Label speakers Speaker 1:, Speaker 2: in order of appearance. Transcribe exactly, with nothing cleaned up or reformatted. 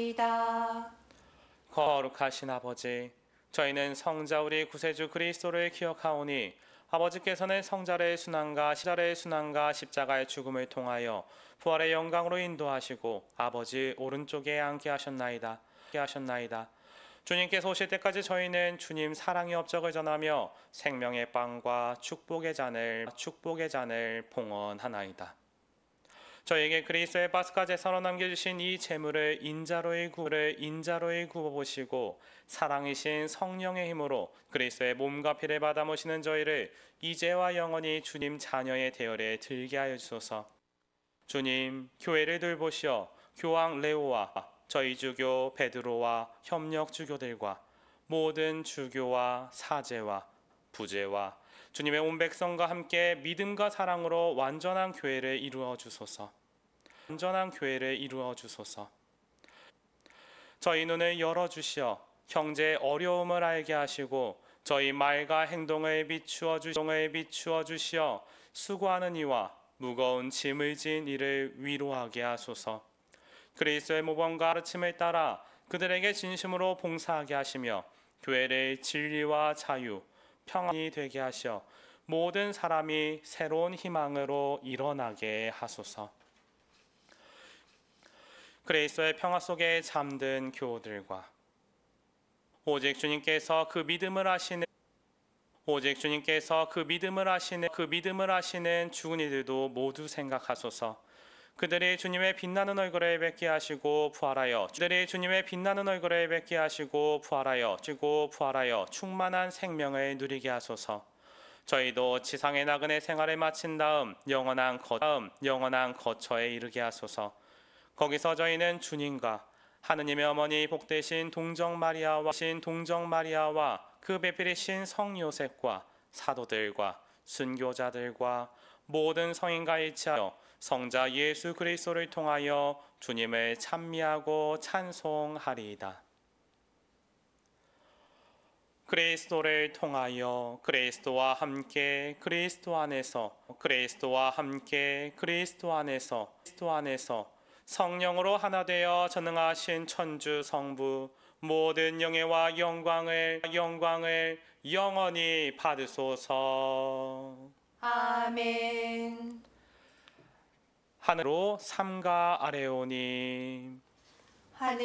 Speaker 1: 기도하옵나이다.
Speaker 2: 거룩하신 아버지, 저희는 성자 우리 구세주 그리스도를 기억하오니 아버지께서는 성자의 순환과 십자가의 순환과 십자가의 죽음을 통하여 부활의 영광으로 인도하시고 아버지 오른쪽에 앉게 하셨나이다. 앉게 하셨나이다. 주님께서 오실 때까지 저희는 주님 사랑의 업적을 전하며 생명의 빵과 축복의 잔을 축복의 잔을 봉헌하나이다. 저에게 그리스도의 파스카 제사로 남겨주신 이 제물을 인자로의 구를 인자로의 구워 보시고 사랑이신 성령의 힘으로 그리스도의 몸과 피를 받아 모시는 저희를 이제와 영원히 주님 자녀의 대열에 들게 하여 주소서. 주님, 교회를 돌보시어 교황 레오와 저희 주교 베드로와 협력 주교들과 모든 주교와 사제와 부제와 주님의 온 백성과 함께 믿음과 사랑으로 완전한 교회를 이루어 주소서. 완전한 교회를 이루어 주소서. 저희 눈을 열어 주시어 형제의 어려움을 알게 하시고 저희 말과 행동을 비추어 주시어 비추어 주시어 수고하는 이와 무거운 짐을 진 이를 위로하게 하소서. 그리스도의 모범과 가르침을 따라 그들에게 진심으로 봉사하게 하시며 교회를 진리와 자유, 평안이 되게 하시어 모든 사람이 새로운 희망으로 일어나게 하소서. 그리스도의 평화 속에 잠든 교우들과 오직 주님께서 그 믿음을 하시는 오직 주님께서 그 믿음을 하시는 그 믿음을 하시는 죽은 이들도 모두 생각하소서. 그들이 주님의 빛나는 얼굴을 뵙게 하시고 부활하여 그들이 주님의 빛나는 얼굴을 뵙게 하시고 부활하여 지고 부활하여 충만한 생명을 누리게 하소서. 저희도 지상의 나그네 생활을 마친 다음 영원한 거 다음 영원한 거처에 이르게 하소서. 거기서 저희는 주님과 하느님의 어머니 복되신 동정 마리아와 신 동정 마리아와 그 배필이신 성 요셉과 사도들과 순교자들과 모든 성인과 일치하여 성자 예수 그리스도를 통하여 주님을 찬미하고 찬송하리이다. 그리스도를 통하여 그리스도와 함께 그리스도 안에서 그리스도와 함께 그리스도 안에서 그리스도 안에서 성령으로 하나 되어 전능하신 천주 성부 모든 영예와 영광을 영광을 영원히 받으소서.
Speaker 1: 아멘.
Speaker 2: 하늘로 삼가 아뢰오니
Speaker 1: 하늘